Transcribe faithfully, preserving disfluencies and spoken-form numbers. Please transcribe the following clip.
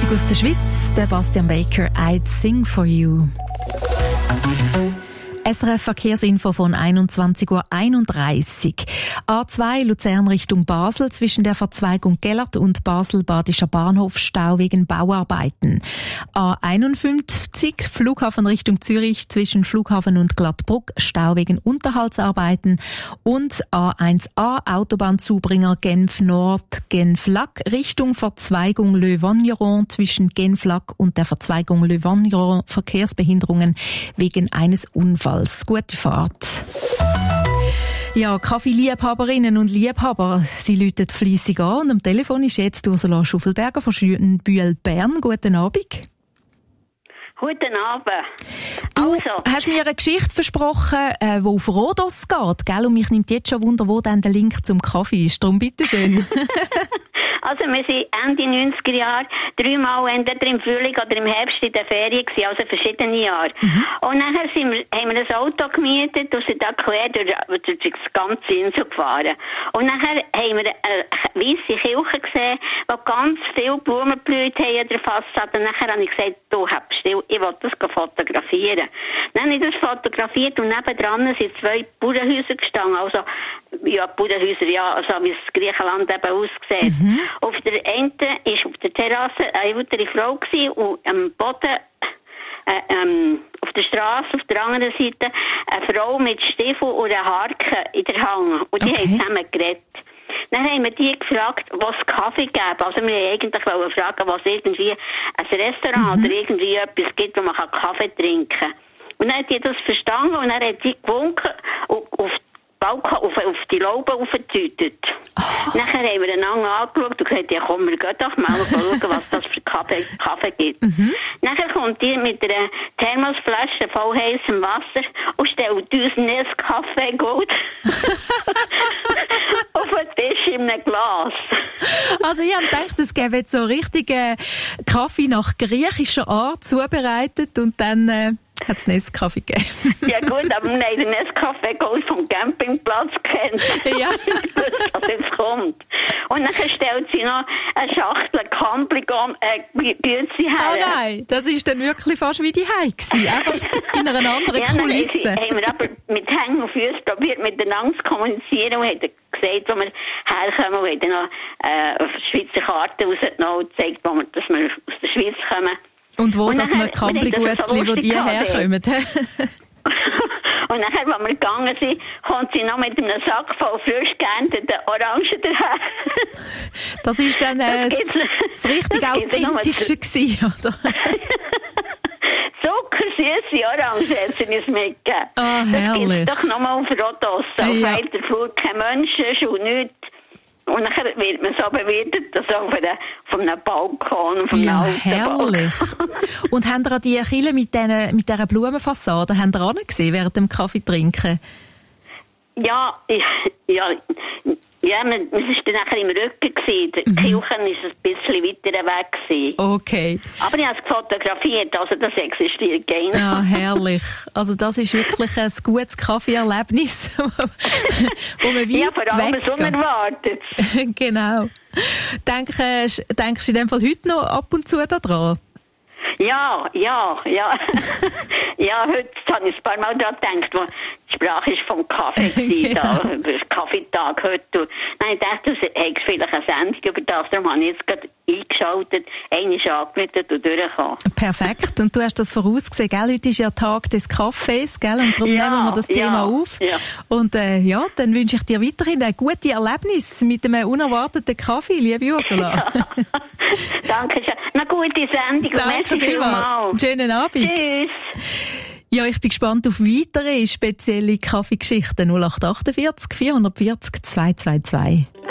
Musik aus der Schweiz, der Bastian Baker, I'd Sing for You. S R F Verkehrsinfo von einundzwanzig Uhr einunddreißig. A zwei Luzern Richtung Basel zwischen der Verzweigung Gellert und Basel-Badischer Bahnhof Stau wegen Bauarbeiten. A einundfünfzig Flughafen Richtung Zürich zwischen Flughafen und Glattbrugg Stau wegen Unterhaltsarbeiten. Und A eins A Autobahnzubringer Genf Nord Genf-Lac Richtung Verzweigung Le Vagneron zwischen Genf-Lac und der Verzweigung Le Vagneron Verkehrsbehinderungen wegen eines Unfalls. Gute Fahrt. Ja, Kaffeeliebhaberinnen und Liebhaber, sie läuten fleissig an und am Telefon ist jetzt Ursula Schuffelberger von Schüttenbühl Bern. Guten Abend. Guten Abend. Du also. hast mir eine Geschichte versprochen, äh, die auf Rhodos geht, gell? Und mich nimmt jetzt schon Wunder, wo dann der Link zum Kaffee ist. Darum bitteschön. Also wir sind Ende neunziger Jahre dreimal entweder im Frühling oder im Herbst in der Ferien gewesen, also verschiedene Jahre. Mhm. Und nachher sind wir, haben wir ein Auto gemietet und sind da quer durch, durch das ganze Insel gefahren. Und nachher haben wir eine weisse Kirche gesehen, wo ganz viele Blumen geblüht haben an der Fassade. Und nachher habe ich gesagt, du hab still, ich will das fotografieren. Dann habe ich das fotografiert und nebendran sind zwei Bauernhäuser gestanden. Also, ja, Bauernhäuser, ja, also wie es Griechenland eben aussieht. Mhm. Auf der einen ist auf der Terrasse eine ältere Frau gewesen und am Boden, äh, ähm, auf der Straße, auf der anderen Seite, eine Frau mit Stiefel und einer Harke in der Hand. Und die okay. haben zusammen geredet. Dann haben wir die gefragt, was Kaffee gäbe. Also wir wollten eigentlich fragen, was irgendwie ein Restaurant mhm. oder irgendwie etwas gibt, wo man Kaffee trinken kann. Und dann hat die das verstanden und dann hat die gewunken und auf Balkon auf, auf die Laube aufgetütet. Oh. Nachher haben wir einander angeschaut und gesagt, ja komm, wir gehen doch mal schauen, was das für Kaffee, Kaffee gibt. Mhm. Nachher kommt die mit einer Thermosflasche voll heißem Wasser und stellt uns Nescafé gut auf den Tisch in einem Glas. Also ich habe gedacht, es gäbe jetzt so richtigen Kaffee nach griechischer Art zubereitet und dann äh, hat es Nescafé gegeben. Ja gut, aber wir haben den Nescafé Gold vom Campingplatz kennt. Ja. Was jetzt kommt. Und dann stellt sie noch eine Schachtel Campligom, äh, Güezi her. Ah oh nein, das ist dann wirklich fast wie die Hause gewesen. Einfach in einer anderen ja, Kulisse. Ja, haben wir aber mit Hängen und Füßen probiert, miteinander zu kommunizieren und haben gesagt, wo wir herkommen und haben dann noch äh, Schweizer Karte rausgenommen und gezeigt, wo wir, dass wir aus der Schweiz kommen. Und wo, und dass wir Campli-Gutzli, wo die herkommen. Und nachher, als wir gegangen sind, kommt sie noch mit einem Sack voll frisch geernteten Orangen daher. Das ist dann äh, das, das richtig das Authentische gewesen, oder? Zuckersüße Orangen hat sie uns mitgegeben. Ah, oh, herrlich. Das gibt es doch nochmal auf Rhodos. Auf ja. weiter Flur kein Mensch und nichts. Und dann wird man so bewirtet, dass auf einem, von einem Balkon, von einem ja, alten herrlich. Und haben ihr an die Kille mit dieser, mit dieser Blumenfassade, haben ihr angesehen während dem Kaffee trinken? Ja, ich, ja, ja, es war dann nachher im Rücken gewesen. Die mhm. Kirche war ein bisschen weiter weg gewesen. Okay. Aber ich habe es fotografiert, also das existiert gar nicht. Ja, herrlich. Also das ist wirklich ein gutes Kaffeeerlebnis, wo man weit ja, vor allem so unerwartet. Genau. Denkst, denkst du in dem Fall heute noch ab und zu daran? Ja, ja, ja. Ja, heute habe ich ein paar Mal daran gedacht, wo die Sprache ist vom Kaffee gewesen, da, der Kaffeetag heute. Nein, ich dachte, du hättest vielleicht eine Sendung über das, darum habe ich jetzt gerade eingeschaltet, eine ist angemeldet und durchgekommen. Perfekt, und du hast das vorausgesehen, gell? Heute ist ja Tag des Kaffees, gell? Und darum ja, nehmen wir das Thema ja, auf. Ja. Und äh, ja, dann wünsche ich dir weiterhin ein gutes Erlebnis mit einem unerwarteten Kaffee, liebe Ursula. Ja. Danke schön. Eine gute Sendung. Danke vielmals. Schönen Abend. Tschüss. Ja, ich bin gespannt auf weitere spezielle Kaffeegeschichten. null acht acht vier, vier vier null, zwei zwei zwei.